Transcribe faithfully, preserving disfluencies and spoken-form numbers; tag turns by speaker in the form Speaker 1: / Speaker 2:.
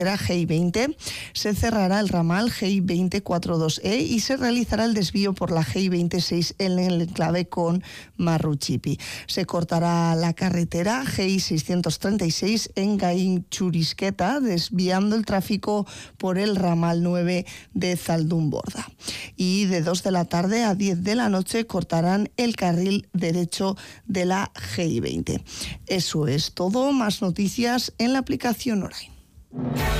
Speaker 1: G I veinte, se cerrará el ramal G I veinte cuarenta y dos E y se realizará el desvío por la G I veintiséis en el enclave con Marruchipi. Se cortará la carretera G I seiscientos treinta y seis en Gain-Churisqueta, desviando el tráfico por el ramal nueve de Zaldunborda. Y de dos de la tarde a diez de la noche cortarán el carril derecho de la G I veinte. Eso es todo. Más noticias en la aplicación Orain.